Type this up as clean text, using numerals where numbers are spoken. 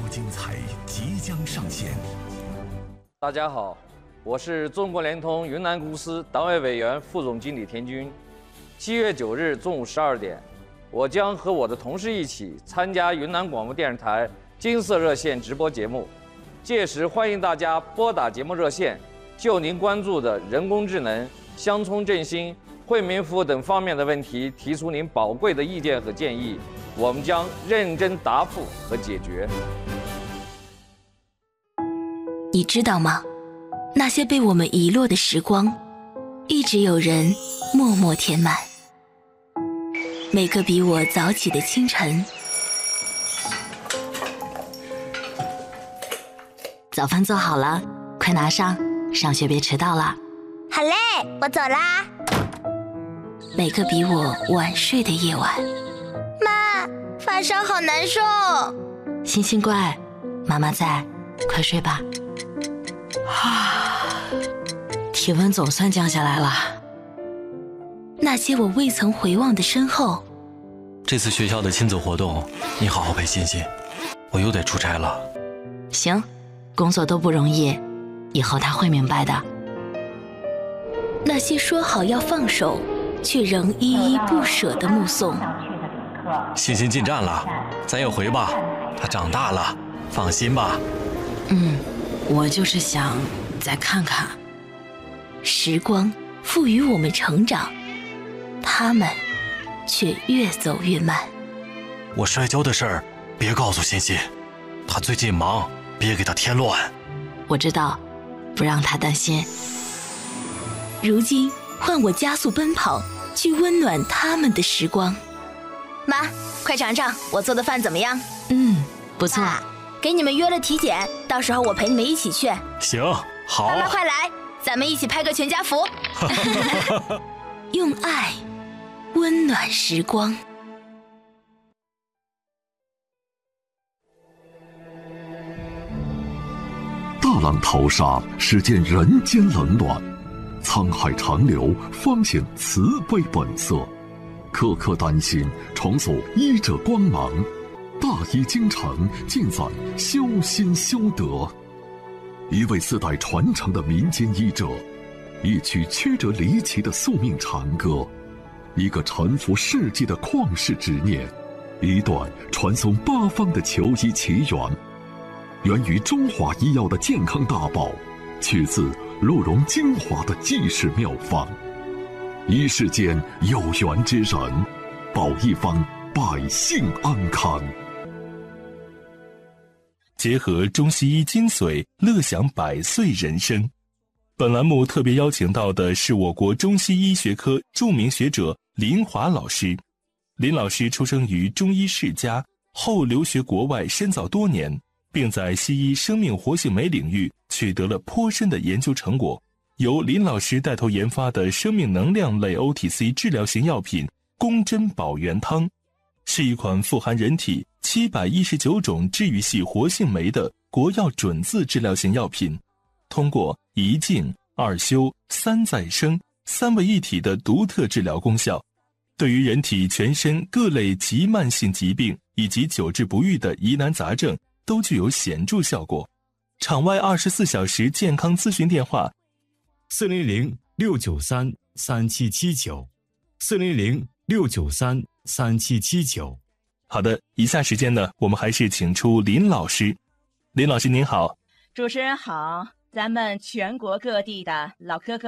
精彩即将上线。 大家好，我是中国联通云南公司党委委员、副总经理田军。7月9日中午12点，我将和我的同事一起参加云南广播电视台金色热线直播节目。届时欢迎大家拨打节目热线，就您关注的人工智能、乡村振兴、惠民服务等方面的问题提出您宝贵的意见和建议，我们将认真答复和解决。 你知道吗？那些被我们遗落的时光，一直有人默默填满。每个比我早起的清晨，早饭做好了，快拿上，上学别迟到了。 好嘞，我走啦。 每个比我晚睡的夜晚， 妈，发烧好难受。 星星乖，妈妈在，快睡吧。体温总算降下来了。那些我未曾回望的身后。 这次学校的亲子活动，你好好陪欣欣，我又得出差了。 行，工作都不容易，以后他会明白的。那些说好要放手，却仍依依不舍的目送。 欣欣进站了，咱也回吧，她长大了，放心吧。 我就是想再看看。时光赋予我们成长，他们却越走越慢。 我摔跤的事儿别告诉欣欣，她最近忙，别给她添乱。 我知道，不让她担心。如今换我加速奔跑，去温暖他们的时光。 妈，快尝尝我做的饭怎么样？ 不错。 给你们约了体检，到时候我陪你们一起去。 行，好。 妈妈快来，咱们一起拍个全家福。 用爱温暖时光。 大浪淘沙，始见人间冷暖；沧海长流，方显慈悲本色。刻刻丹心，重塑医者光芒。大医精诚，尽在修心修德。一位4代传承的民间医者，一曲曲折离奇的宿命长歌，一个沉浮世纪的旷世执念，一段传颂八方的求医奇缘。源于中华医药的健康大宝，取自鹿茸精华的济世妙方。医世间有缘之人，保一方百姓安康。 结合中西医精髓，乐享100岁人生。本栏目特别邀请到的是我国中西医学科著名学者林华老师。林老师出生于中医世家，后留学国外深造多年，并在西医生命活性酶领域取得了颇深的研究成果。由林老师带头研发的生命能量类 OTC 治疗型药品宫珍保元汤，是一款富含人体719种治愈系活性酶的国药准字治疗型药品，通过1静、2休、3再生3位一体的独特治疗功效，对于人体全身各类急慢性疾病以及久治不愈的疑难杂症都具有显著效果。场外24小时健康咨询电话 400-693-3779，400-693-3779。 好的，以下时间呢，我们还是请出林老师。林老师您好。 主持人好，咱们全国各地的老哥哥